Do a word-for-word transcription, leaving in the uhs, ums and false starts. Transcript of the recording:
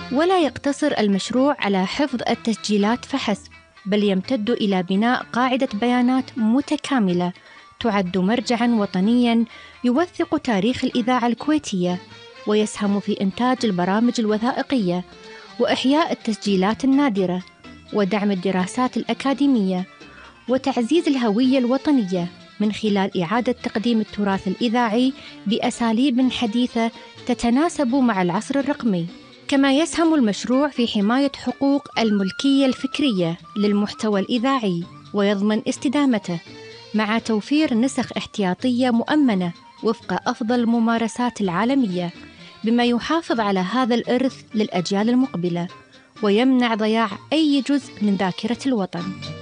ولا يقتصر المشروع على حفظ التسجيلات فحسب، بل يمتد إلى بناء قاعدة بيانات متكاملة تعد مرجعاً وطنياً يوثق تاريخ الإذاعة الكويتية، ويسهم في إنتاج البرامج الوثائقية وإحياء التسجيلات النادرة ودعم الدراسات الأكاديمية وتعزيز الهوية الوطنية من خلال إعادة تقديم التراث الإذاعي بأساليب حديثة تتناسب مع العصر الرقمي. كما يسهم المشروع في حماية حقوق الملكية الفكرية للمحتوى الإذاعي ويضمن استدامته، مع توفير نسخ احتياطية مؤمنة وفق أفضل الممارسات العالمية، بما يحافظ على هذا الإرث للأجيال المقبلة ويمنع ضياع أي جزء من ذاكرة الوطن.